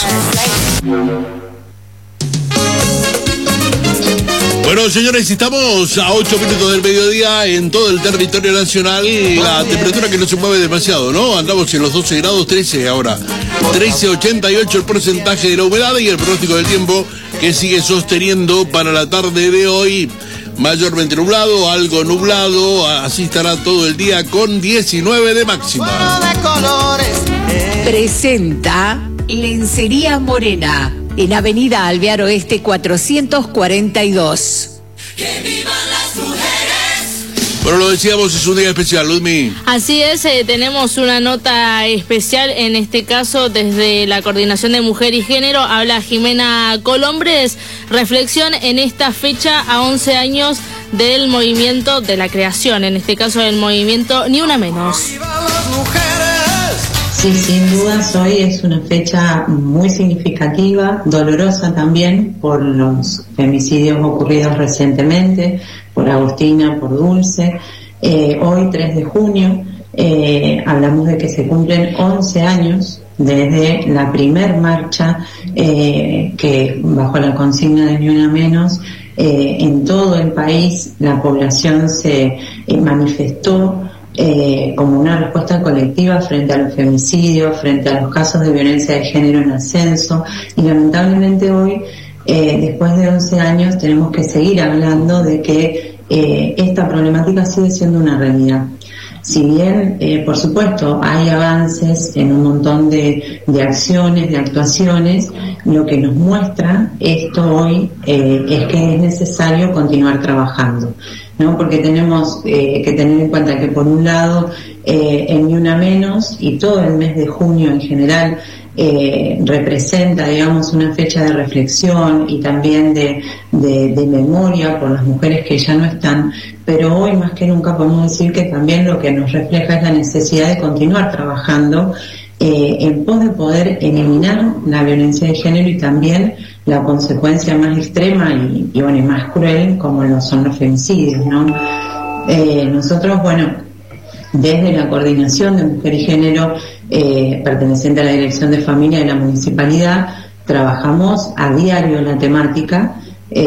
Bueno, señores, estamos a 8 minutos del mediodía en todo el territorio nacional. La temperatura que no se mueve demasiado, ¿no? Andamos en los 12 grados, 13 ahora. 13,88 el porcentaje de la humedad y el pronóstico del tiempo que sigue sosteniendo para la tarde de hoy. Mayormente nublado, algo nublado, así estará todo el día con 19 de máxima. Presenta Lencería Morena en Avenida Alvear Oeste 442. ¡Que vivan las mujeres! Bueno, lo decíamos, es un día especial, Ludmi. Así es, tenemos una nota especial, en este caso desde la Coordinación de Mujer y Género, habla Jimena Colombres, reflexión en esta fecha a 11 años del movimiento de la creación, en este caso del movimiento Ni Una Menos. Sí, sin dudas hoy es una fecha muy significativa, dolorosa también por los femicidios ocurridos recientemente, por Agustina, por Dulce. Hoy, 3 de junio, hablamos de que se cumplen 11 años desde la primer marcha que bajo la consigna de Ni Una Menos en todo el país la población se manifestó como una respuesta colectiva frente a los femicidios, frente a los casos de violencia de género en ascenso, y lamentablemente hoy, después de 11 años, tenemos que seguir hablando de que esta problemática sigue siendo una realidad. Si bien, por supuesto, hay avances en un montón de acciones, de actuaciones, lo que nos muestra esto hoy es que es necesario continuar trabajando, ¿no? Porque tenemos que tener en cuenta que, por un lado, el Ni Una Menos y todo el mes de junio en general representa, digamos, una fecha de reflexión y también de memoria por las mujeres que ya no están, pero hoy más que nunca podemos decir que también lo que nos refleja es la necesidad de continuar trabajando en pos de poder eliminar la violencia de género y también la consecuencia más extrema y bueno, y más cruel, como lo son los femicidios, ¿no? Nosotros, bueno, desde la Coordinación de Mujer y Género, perteneciente a la Dirección de Familia de la Municipalidad, trabajamos a diario la temática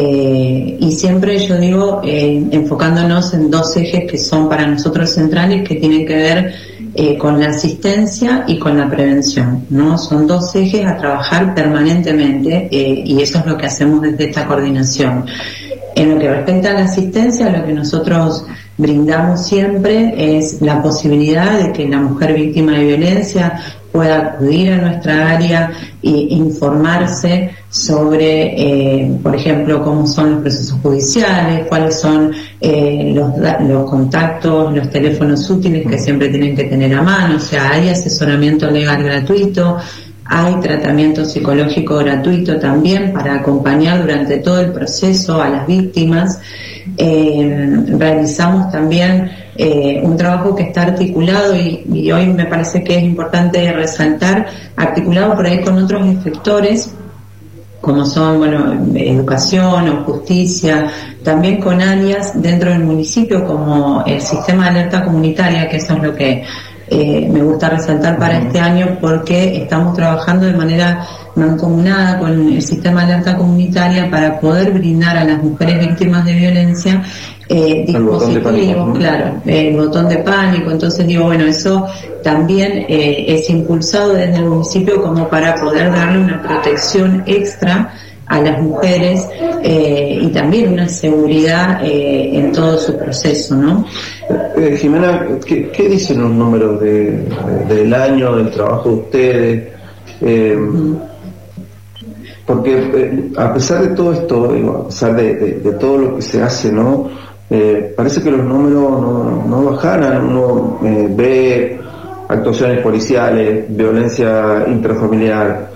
y siempre, yo digo, enfocándonos en dos ejes que son para nosotros centrales, que tienen que ver con la asistencia y con la prevención, ¿no? Son dos ejes a trabajar permanentemente y eso es lo que hacemos desde esta coordinación. En lo que respecta a la asistencia, lo que nosotros brindamos siempre es la posibilidad de que la mujer víctima de violencia pueda acudir a nuestra área e informarse sobre, por ejemplo, cómo son los procesos judiciales, cuáles son los contactos, los teléfonos útiles que siempre tienen que tener a mano. O sea, hay asesoramiento legal gratuito, hay tratamiento psicológico gratuito también para acompañar durante todo el proceso a las víctimas. Realizamos también un trabajo que está articulado y hoy me parece que es importante resaltar, articulado por ahí con otros efectores como son, bueno, educación o justicia, también con áreas dentro del municipio como el sistema de alerta comunitaria, que eso es lo que me gusta resaltar para este año, porque estamos trabajando de manera mancomunada con el sistema de alerta comunitaria para poder brindar a las mujeres víctimas de violencia dispositivos, claro, el botón de pánico. Entonces digo, bueno, eso también es impulsado desde el municipio como para poder darle una protección extra a las mujeres y también una seguridad en todo su proceso, ¿no? Jimena, ¿qué dicen los números del año, del trabajo de ustedes? Porque a pesar de todo esto, a pesar de todo lo que se hace, ¿no? Parece que los números no bajaran. Uno ve actuaciones policiales, violencia intrafamiliar,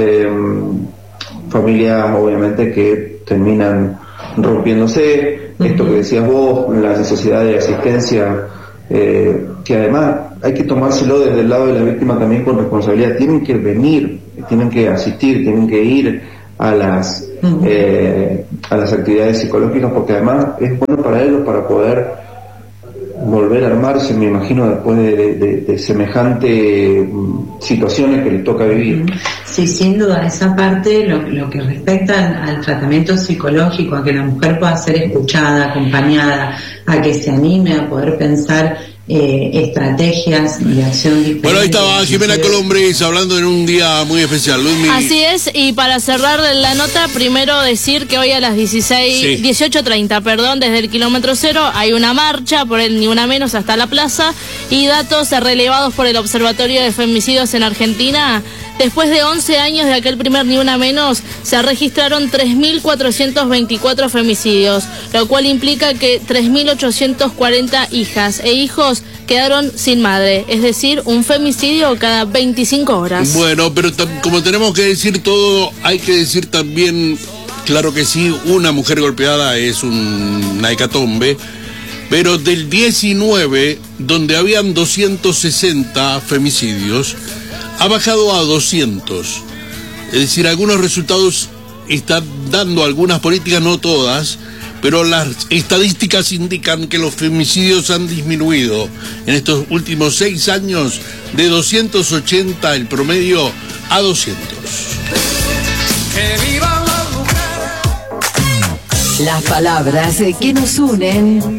familias obviamente que terminan rompiéndose, esto que decías vos, la necesidad de asistencia, que además hay que tomárselo desde el lado de la víctima también con responsabilidad. Tienen que venir, tienen que asistir, tienen que ir a las actividades psicológicas, porque además es bueno para ellos, para poder volver a armarse, me imagino, después de semejante situaciones que le toca vivir. Sí, sin duda, esa parte, lo que respecta al tratamiento psicológico, a que la mujer pueda ser escuchada, acompañada, a que se anime a poder pensar estrategias de acción diferentes. Bueno, ahí estaba Jimena Colombres hablando en un día muy especial. Así es, y para cerrar la nota, primero decir que hoy a las 18:30, desde el kilómetro cero, hay una marcha por el Ni Una Menos hasta la plaza, y datos relevados por el Observatorio de Femicidios en Argentina. Después de 11 años de aquel primer Ni Una Menos, se registraron 3.424 femicidios, lo cual implica que 3.840 hijas e hijos quedaron sin madre, es decir, un femicidio cada 25 horas. Bueno, pero como tenemos que decir todo, hay que decir también, claro que sí, una mujer golpeada es una hecatombe, pero del 19, donde habían 260 femicidios, ha bajado a 200. Es decir, algunos resultados están dando algunas políticas, no todas, pero las estadísticas indican que los femicidios han disminuido en estos últimos 6 años de 280 el promedio a 200. Las palabras que nos unen